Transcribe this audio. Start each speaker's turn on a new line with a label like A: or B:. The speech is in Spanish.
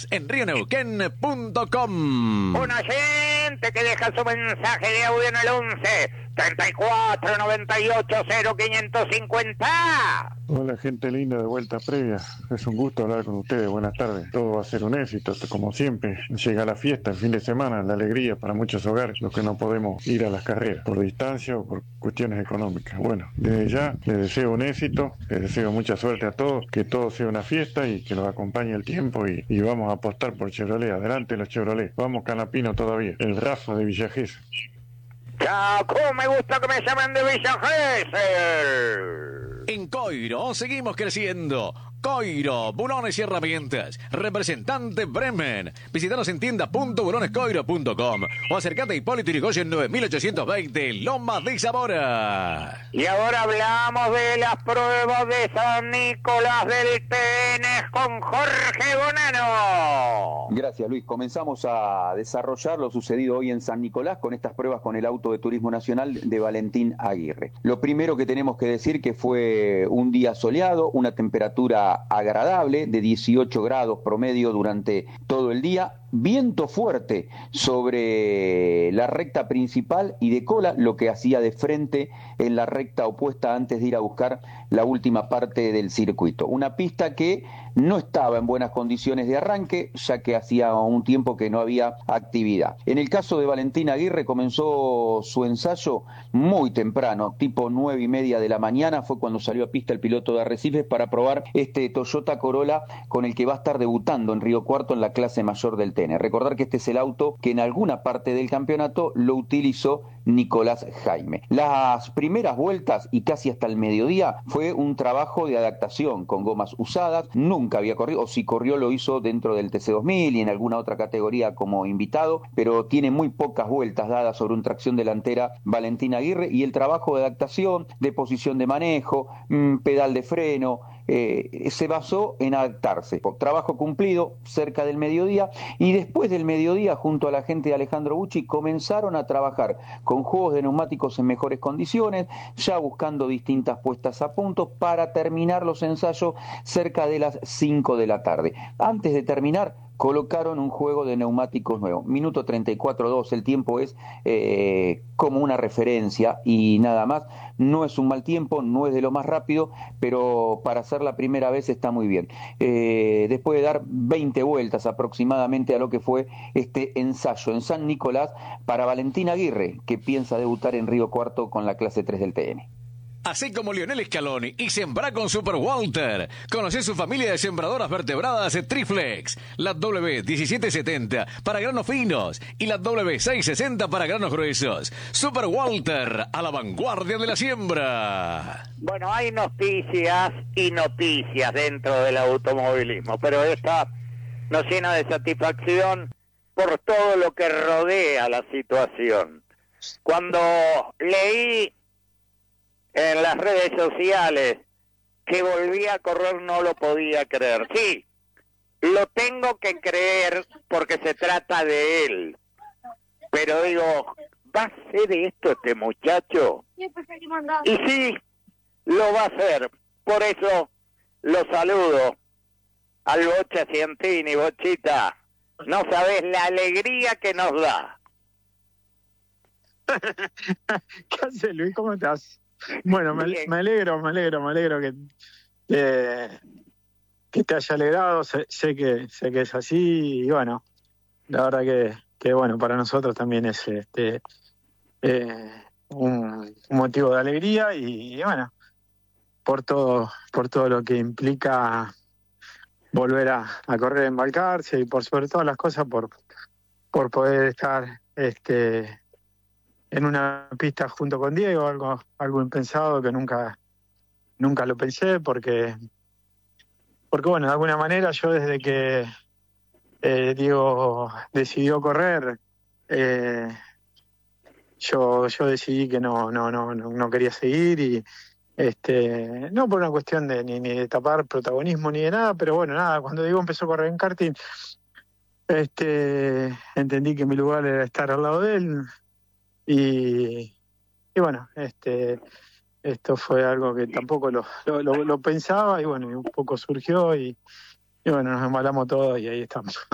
A: Seguinos en rioneuquén.com.
B: Un oyente que deja su mensaje de audio en el 11 34 98 0550.
C: Hola, gente linda de Vuelta Previa. Es un gusto hablar con ustedes. Buenas tardes. Todo va a ser un éxito, como siempre. Llega la fiesta, el fin de semana, la alegría para muchos hogares, los que no podemos ir a las carreras por distancia o por cuestiones económicas. Bueno, desde ya les deseo un éxito, les deseo mucha suerte a todos, que todo sea una fiesta y que nos acompañe el tiempo y vamos a apostar por Chevrolet. Adelante los Chevrolet. Vamos Canapino todavía. El Rafa de Villa Gesell.
B: Chao, cómo me gusta que me llamen de Villa Gesell.
A: En Coiro seguimos creciendo. Coiro, bulones y herramientas. Representante Bremen. Visítanos en tienda.bulonescoiro.com o acercate a Hipólito Yrigoyen 9820, Lomas de Zamora.
B: Y ahora hablamos de las pruebas de San Nicolás del Tenes con Jorge Bonano.
D: Gracias, Luis. Comenzamos a desarrollar lo sucedido hoy en San Nicolás con estas pruebas con el auto de Turismo Nacional de Valentín Aguirre. Lo primero que tenemos que decir que fue un día soleado, una temperatura agradable de 18 grados promedio durante todo el día, viento fuerte sobre la recta principal y de cola, lo que hacía de frente en la recta opuesta antes de ir a buscar la última parte del circuito. Una pista que no estaba en buenas condiciones de arranque, ya que hacía un tiempo que no había actividad. En el caso de Valentín Aguirre, comenzó su ensayo muy temprano, tipo 9:30 de la mañana, fue cuando salió a pista el piloto de Arrecifes para probar este Toyota Corolla con el que va a estar debutando en Río Cuarto en la clase mayor del TN. Recordar que este es el auto que en alguna parte del campeonato lo utilizó Nicolás Jaime. Las primeras vueltas y casi hasta el mediodía fue un trabajo de adaptación con gomas usadas, nunca había corrido, o si corrió lo hizo dentro del TC2000 y en alguna otra categoría como invitado, pero tiene muy pocas vueltas dadas sobre un tracción delantera Valentín Aguirre, y el trabajo de adaptación, de posición de manejo, pedal de freno, se basó en adaptarse. Trabajo cumplido cerca del mediodía, y después del mediodía junto a la gente de Alejandro Bucci comenzaron a trabajar con juegos de neumáticos en mejores condiciones, ya buscando distintas puestas a punto para terminar los ensayos cerca de las 5 de la tarde. Antes de terminar colocaron un juego de neumáticos nuevo. Minuto 34.2, el tiempo es como una referencia y nada más. No es un mal tiempo, no es de lo más rápido, pero para hacer la primera vez está muy bien. Después de dar 20 vueltas aproximadamente a lo que fue este ensayo en San Nicolás para Valentín Aguirre, que piensa debutar en Río Cuarto con la clase 3 del TN.
A: Así como Lionel Scaloni y sembrá con Super Walter. Conocé su familia de sembradoras vertebradas Triflex. La W1770 para granos finos y la W660 para granos gruesos. Super Walter, a la vanguardia de la siembra.
B: Bueno, hay noticias y noticias dentro del automovilismo, pero esta nos llena de satisfacción por todo lo que rodea la situación. Cuando leí en las redes sociales que volvía a correr, no lo podía creer. Sí, lo tengo que creer porque se trata de él. Pero digo, ¿va a hacer esto este muchacho? Y sí, lo va a hacer. Por eso lo saludo al Bocha Cientini. Bochita, no sabes la alegría que nos da.
E: ¿Qué haces, Luis? ¿Cómo estás? Bueno, me alegro que te haya alegrado, sé que es así, y bueno, la verdad que bueno, para nosotros también es un motivo de alegría, y bueno, por todo lo que implica volver a correr, embarcarse, y por sobre todas las cosas por poder estar en una pista junto con Diego, algo impensado que nunca lo pensé, porque bueno, de alguna manera yo desde que Diego decidió correr, yo decidí que no quería seguir, y no por una cuestión de ni de tapar protagonismo ni de nada, pero bueno, nada, cuando Diego empezó a correr en karting, entendí que mi lugar era estar al lado de él. Y bueno, esto fue algo que tampoco lo pensaba, y bueno, y un poco surgió, y bueno, nos embalamos todos y ahí estamos.